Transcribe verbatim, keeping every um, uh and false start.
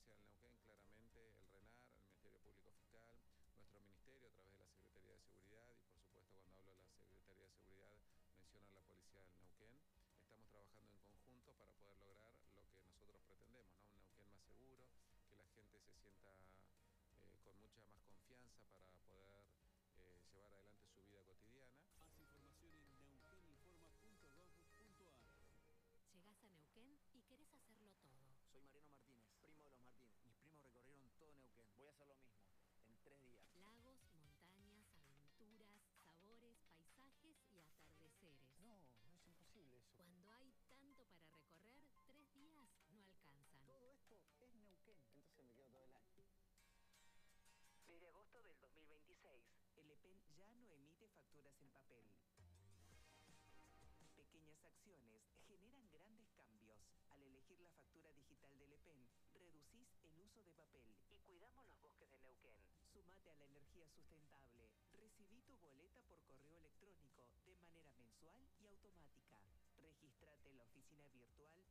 provincia del Neuquén, claramente el RENAR, el Ministerio Público Fiscal, nuestro ministerio a través de la Secretaría de Seguridad y por supuesto cuando hablo de la Secretaría de Seguridad menciono a la Policía del Neuquén. Estamos trabajando en conjunto para poder lograr lo que nosotros pretendemos, ¿no? Un Neuquén más seguro, que la gente se sienta eh, con mucha más confianza para poder eh, llevar adelante su vida cotidiana. Más información en neuquén informa punto gov punto ar. Llegás a Neuquén y querés hacerlo todo. Soy Mariano Martínez, primo de los Martínez. Mis primos recorrieron todo Neuquén. Voy a hacer lo mismo, en tres días. Lagos, montañas, aventuras, sabores, paisajes y atardeceres. No, no es imposible eso. Cuando hay tanto para recorrer, tres días no alcanzan. Todo esto es Neuquén. Entonces me quedo todo el año. Desde agosto del dos mil veintiséis, el EPEN ya no emite facturas en papel. Pequeñas acciones generan grandes cambios. Al elegir la factura digital del EPEN, reducís el uso de papel y cuidamos los bosques de Neuquén. Sumate a la energía sustentable. Recibí tu boleta por correo electrónico de manera mensual y automática. Regístrate en la oficina virtual